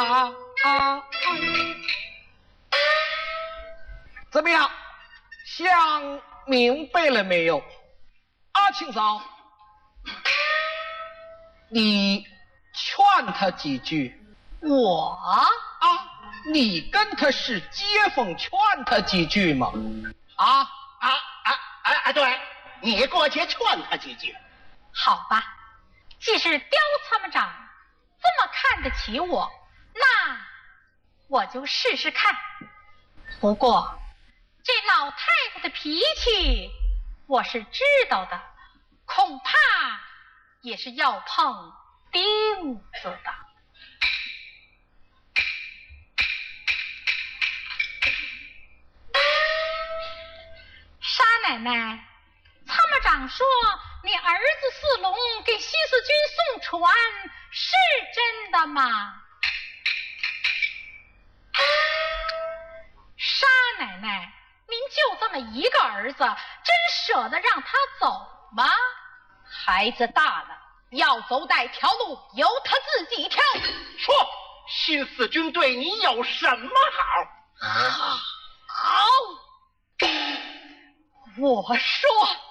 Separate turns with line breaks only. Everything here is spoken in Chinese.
怎么样？想明白了没有？阿清嫂，你劝他几句。
我
你跟他是接风，劝他几句嘛。
对，你过去劝他几句。
好吧，既是刁参谋长这么看得起我，那我就试试看。不过这老太太的脾气我是知道的，恐怕也是要碰钉子的。沙奶奶，参谋长说你儿子四龙给西四军送船，是真的吗？沙奶奶，您就这么一个儿子，真舍得让他走吗？
孩子大了，要走哪条路由他自己挑。
说，新四军对你有什么好？
好，我说